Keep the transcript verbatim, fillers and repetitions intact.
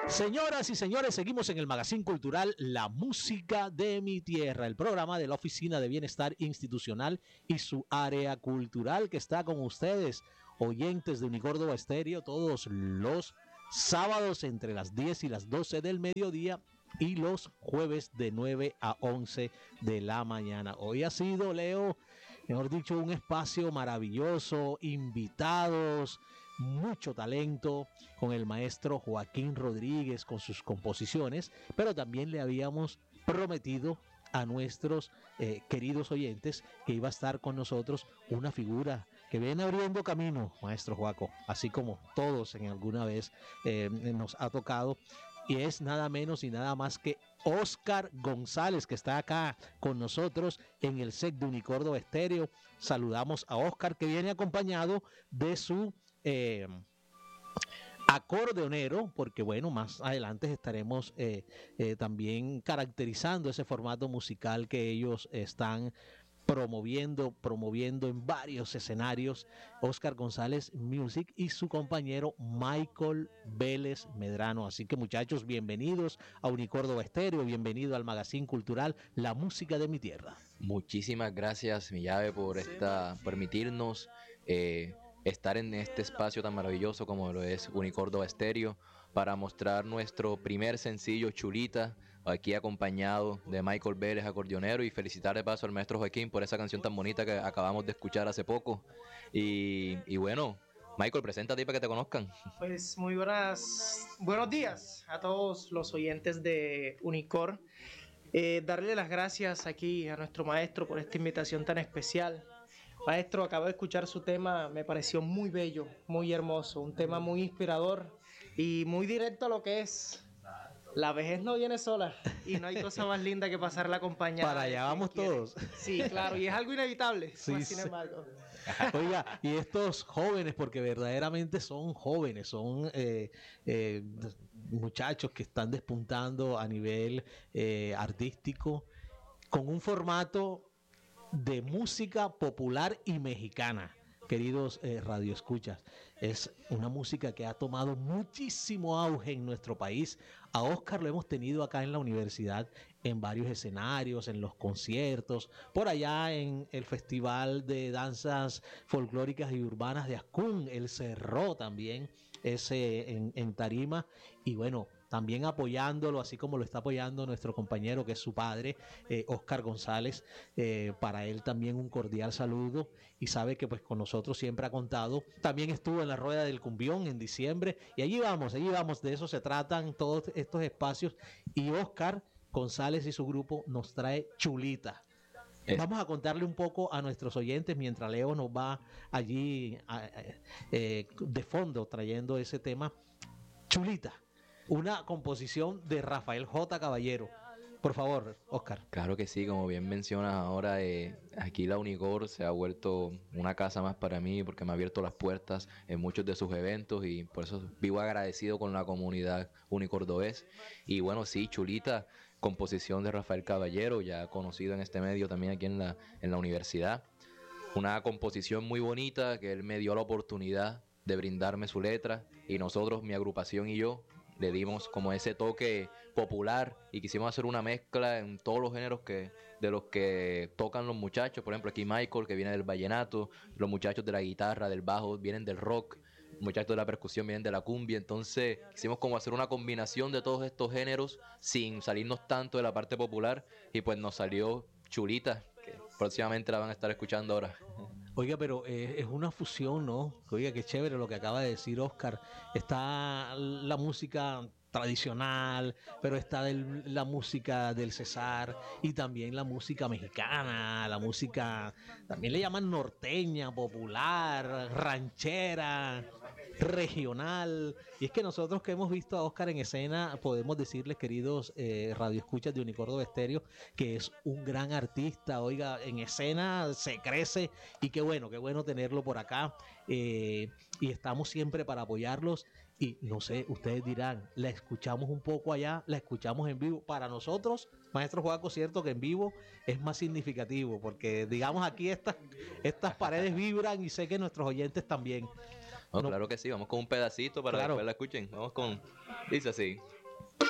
Señoras y señores, seguimos en el Magazine Cultural La Música de mi Tierra, el programa de la Oficina de Bienestar Institucional y su área cultural que está con ustedes, oyentes de Unicórdoba Estéreo, todos los sábados entre las diez y las doce del mediodía y los jueves de nueve a once de la mañana. Hoy ha sido, Leo, mejor dicho, un espacio maravilloso, invitados, mucho talento con el maestro Joaquín Rodríguez con sus composiciones, pero también le habíamos prometido a nuestros eh, queridos oyentes que iba a estar con nosotros una figura que viene abriendo camino, maestro Joaco, así como todos en alguna vez eh, nos ha tocado, y es nada menos y nada más que Óscar González, que está acá con nosotros en el set de Unicórdoba Estéreo. Saludamos a Óscar, que viene acompañado de su Eh, acordeonero, porque bueno, más adelante estaremos eh, eh, también caracterizando ese formato musical que ellos están promoviendo, promoviendo en varios escenarios, Óscar González Music y su compañero Michael Vélez Medrano. Así que muchachos, bienvenidos a Unicórdoba Estéreo, bienvenido al Magazine Cultural La Música de mi Tierra. Muchísimas gracias, mi llave, por esta, permitirnos eh, estar en este espacio tan maravilloso como lo es Unicórdoba Estéreo para mostrar nuestro primer sencillo, Chulita, aquí acompañado de Michael Vélez, acordeonero, y felicitar de paso al maestro Joaquín por esa canción tan bonita que acabamos de escuchar hace poco. Y, y bueno, Michael, preséntate para que te conozcan. Pues muy buenas, buenos días a todos los oyentes de Unicor. Eh, darle las gracias aquí a nuestro maestro por esta invitación tan especial. Maestro, acabo de escuchar su tema, me pareció muy bello, muy hermoso, un tema muy inspirador y muy directo a lo que es. La vejez no viene sola y no hay cosa más linda que pasarla acompañada. Para allá vamos todos. Sí, claro, y es algo inevitable, sí, más sin sí. embargo. Oiga, y estos jóvenes, porque verdaderamente son jóvenes, son eh, eh, muchachos que están despuntando a nivel eh, artístico con un formato de música popular y mexicana, queridos eh, radioescuchas. Es una música que ha tomado muchísimo auge en nuestro país. A Óscar lo hemos tenido acá en la universidad en varios escenarios, en los conciertos, por allá en el Festival de Danzas Folclóricas y Urbanas de Ascún. Él cerró también ese en, en tarima y bueno, también apoyándolo, así como lo está apoyando nuestro compañero que es su padre, eh, Óscar González. Eh, para él también un cordial saludo y sabe que pues con nosotros siempre ha contado. También estuvo en la Rueda del Cumbión en diciembre y allí vamos, allí vamos, de eso se tratan todos estos espacios, y Óscar González y su grupo nos trae Chulita. Eh. Vamos a contarle un poco a nuestros oyentes mientras Leo nos va allí a, a, eh, de fondo trayendo ese tema. Chulita, una composición de Rafael J. Caballero. Por favor, Óscar. Claro que sí, como bien mencionas ahora, eh, aquí la Unicor se ha vuelto una casa más para mí porque me ha abierto las puertas en muchos de sus eventos y por eso vivo agradecido con la comunidad unicordobés. Y bueno, sí, Chulita, composición de Rafael Caballero, ya conocido en este medio también aquí en la, en la universidad. Una composición muy bonita que él me dio la oportunidad de brindarme su letra y nosotros, mi agrupación y yo, le dimos como ese toque popular y quisimos hacer una mezcla en todos los géneros que de los que tocan los muchachos. Por ejemplo, aquí Michael, que viene del vallenato, los muchachos de la guitarra, del bajo, vienen del rock, los muchachos de la percusión vienen de la cumbia. Entonces quisimos como hacer una combinación de todos estos géneros sin salirnos tanto de la parte popular y pues nos salió Chulita, que próximamente la van a estar escuchando ahora. Oiga, pero eh, es una fusión, ¿no? Oiga, qué chévere lo que acaba de decir Óscar. Está la música tradicional, pero está del, la música del César y también la música mexicana, la música, también le llaman norteña, popular, ranchera, regional. Y es que nosotros que hemos visto a Óscar en escena, podemos decirles, queridos eh, radioescuchas de Unicórdoba Estéreo, que es un gran artista. Oiga, en escena se crece y qué bueno, qué bueno tenerlo por acá. Eh, y estamos siempre para apoyarlos. Y no sé, ustedes dirán, la escuchamos un poco allá, la escuchamos en vivo. Para nosotros, maestro Joaco, cierto que en vivo es más significativo, porque digamos aquí estas, estas paredes vibran y sé que nuestros oyentes también. No, no, claro que sí, vamos con un pedacito para claro. que después la escuchen. Vamos con, dice así.